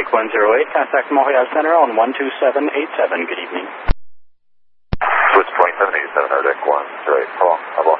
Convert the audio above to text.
Lake 108, contact Montreal Center on 12787. Good evening. Switch 2787, deck 108, call.